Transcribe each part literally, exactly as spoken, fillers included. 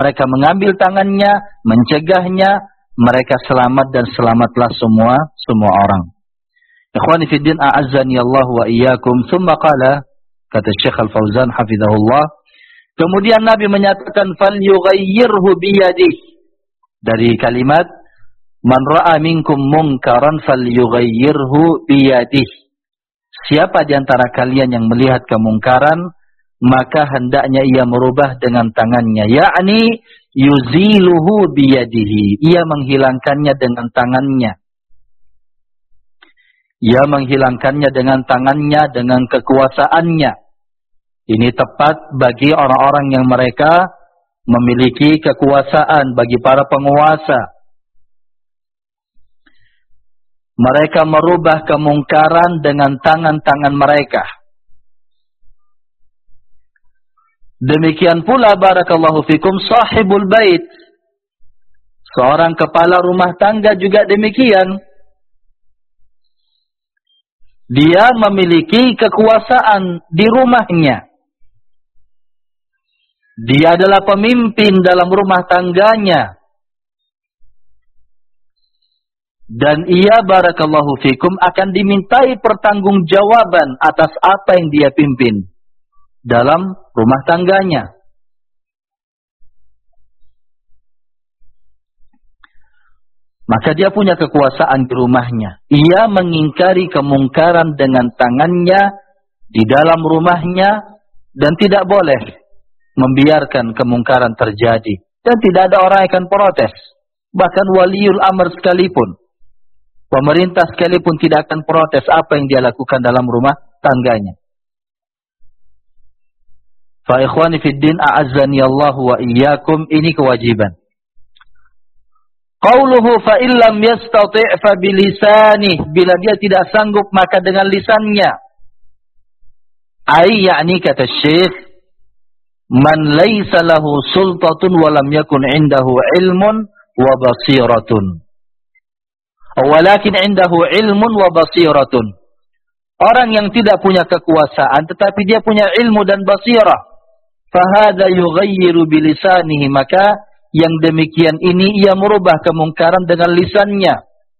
mereka mengambil tangannya, mencegahnya, mereka selamat dan selamatlah semua semua orang. Ikhwani fi din, a'azzani Allah wa iyyakum. Tsumma qala, kata Syekh Al-Fauzan hafizahullah, kemudian Nabi menyatakan fal yughayyirhu biyadihi, dari kalimat man ra'a minkum munkaran fal yughayyirhu biyadihi. Siapa di antara kalian yang melihat kemungkaran, maka hendaknya ia merubah dengan tangannya, yakni yuziluhu biyadihi, ia menghilangkannya dengan tangannya. Ia menghilangkannya dengan tangannya, dengan kekuasaannya. Ini tepat bagi orang-orang yang mereka memiliki kekuasaan, bagi para penguasa. Mereka merubah kemungkaran dengan tangan-tangan mereka. Demikian pula barakallahu fikum sahibul bait. Seorang kepala rumah tangga juga demikian. Dia memiliki kekuasaan di rumahnya. Dia adalah pemimpin dalam rumah tangganya. Dan ia barakallahu fikum akan dimintai pertanggungjawaban atas apa yang dia pimpin dalam rumah tangganya. Maka dia punya kekuasaan di rumahnya. Ia mengingkari kemungkaran dengan tangannya di dalam rumahnya dan tidak boleh membiarkan kemungkaran terjadi. Dan tidak ada orang yang akan protes. Bahkan waliul amr sekalipun, pemerintah sekalipun tidak akan protes apa yang dia lakukan dalam rumah tangganya. Fa ikhwani fid din, a'azzani Allah wa iyyakum, ini kewajiban. Qauluhu fa illam yastati' fa bilisanih, bila dia tidak sanggup maka dengan lisannya. Ai yakni kata Syekh, man laisa lahu sultatun wa lam yakun indahu ilmun wa basiratun. Walakin indahu ilmun wa basiratun. Orang yang tidak punya kekuasaan tetapi dia punya ilmu dan basirah. Fahadha yughayyiru bilisanihi, maka yang demikian ini ia merubah kemungkaran dengan lisannya.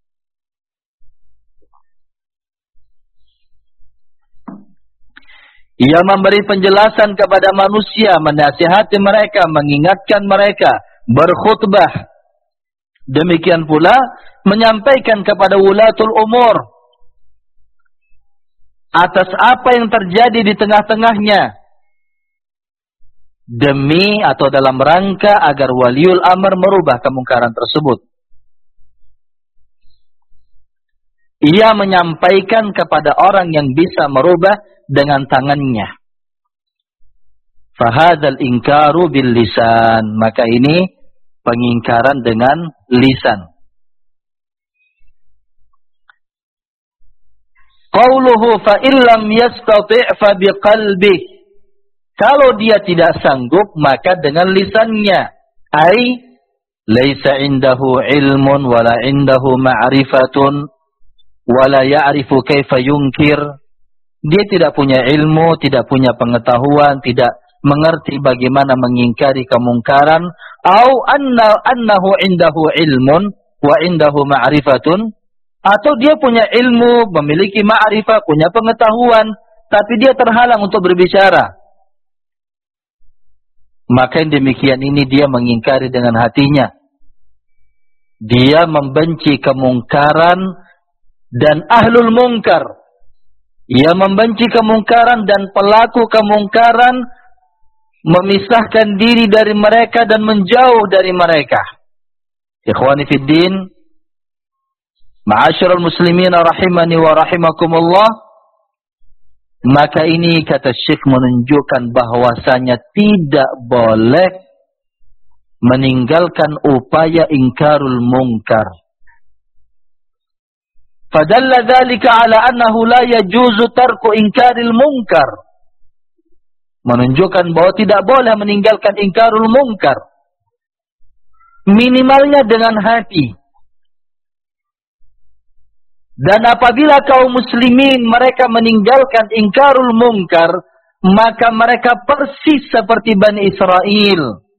Ia memberi penjelasan kepada manusia, menasihati mereka, mengingatkan mereka, berkhutbah. Demikian pula menyampaikan kepada wulatul umur atas apa yang terjadi di tengah-tengahnya, demi atau dalam rangka agar waliul amr merubah kemungkaran tersebut. Ia menyampaikan kepada orang yang bisa merubah dengan tangannya. Fahadzal inkaru bil lisan, maka ini pengingkaran dengan lisan. Qauluhu fa illam yastati' fa biqalbihi, kalau dia tidak sanggup maka dengan lisannya. Ai laisa indahu ilmun wala indahu ma'rifatun wala ya'rifu kaifa yunkir. Dia tidak punya ilmu, tidak punya pengetahuan, tidak mengerti bagaimana mengingkari kemungkaran. Au anna annahu indahu ilmun wa indahu ma'rifatun, atau dia punya ilmu, memiliki ma'rifah, punya pengetahuan, tapi dia terhalang untuk berbicara. Maka yang demikian ini dia mengingkari dengan hatinya. Dia membenci kemungkaran dan ahlul mungkar. Ia membenci kemungkaran dan pelaku kemungkaran, memisahkan diri dari mereka dan menjauh dari mereka. Ikhwani fid din, ma'asyiral muslimin rahimani wa rahimakumullah, maka ini kata Syekh menunjukkan bahwasanya tidak boleh meninggalkan upaya ingkarul munkar. Fadalla dzalika ala annahu la yajuzu tarku inkaril munkar. Menunjukkan bahwa tidak boleh meninggalkan ingkarul munkar. Minimalnya dengan hati. Dan apabila kaum muslimin mereka meninggalkan ingkarul munkar, maka mereka persis seperti Bani Israel.